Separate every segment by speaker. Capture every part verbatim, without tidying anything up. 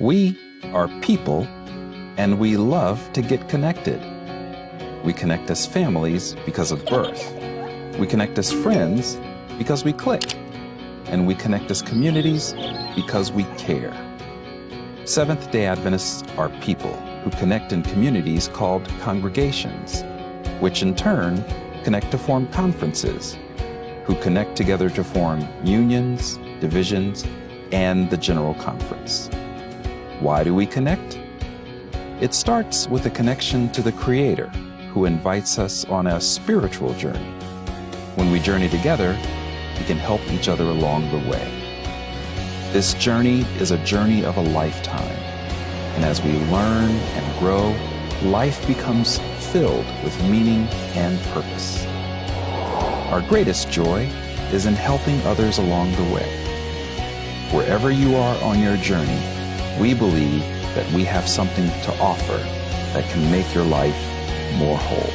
Speaker 1: We are people, and we love to get connected. We connect as families because of birth. We connect as friends because we click. And we connect as communities because we care. Seventh-day Adventists are people who connect in communities called congregations, which in turn connect to form conferences, who connect together to form unions, divisions, and the General Conference. Why do we connect? It starts with a connection to the Creator, who invites us on a spiritual journey. When we journey together, we can help each other along the way. This journey is a journey of a lifetime, and as we learn and grow, life becomes filled with meaning and purpose. Our greatest joy is in helping others along the way. Wherever you are on your journey, we believe that we have something to offer that can make your life more whole.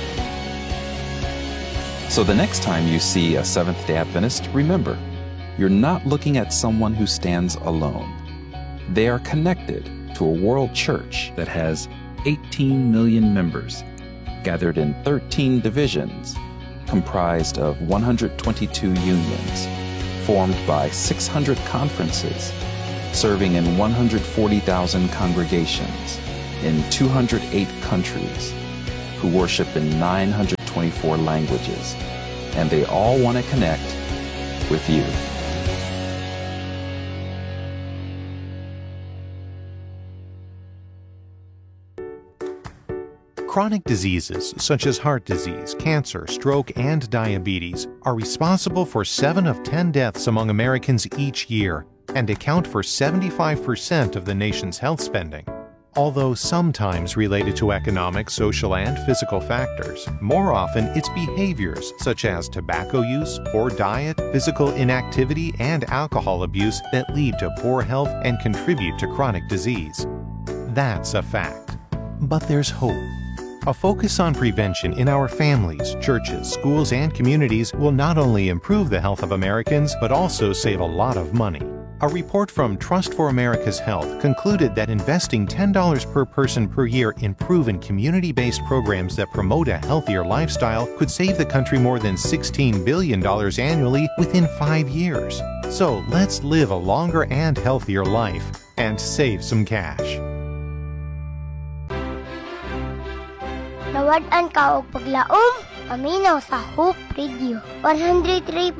Speaker 1: So the next time you see a Seventh-day Adventist, remember, you're not looking at someone who stands alone. They are connected to a world church that has eighteen million members, gathered in thirteen divisions, comprised of one hundred twenty-two unions, formed by six hundred conferences, serving in one hundred forty thousand congregations in two hundred eight countries, who worship in nine hundred twenty-four languages, and they all want to connect with you.
Speaker 2: Chronic diseases such as heart disease, cancer, stroke, and diabetes are responsible for seven of ten deaths among Americans each year and account for seventy-five percent of the nation's health spending. Although sometimes related to economic, social, and physical factors, more often it's behaviors such as tobacco use, poor diet, physical inactivity, and alcohol abuse that lead to poor health and contribute to chronic disease. That's a fact. But there's hope. A focus on prevention in our families, churches, schools, and communities will not only improve the health of Americans, but also save a lot of money. A report from Trust for America's Health concluded that investing ten dollars per person per year in proven community-based programs that promote a healthier lifestyle could save the country more than sixteen billion dollars annually within five years. So let's live a longer and healthier life and save some cash.
Speaker 3: Nawad-an ka og paglaom, paminaw sa Hope Radio one oh three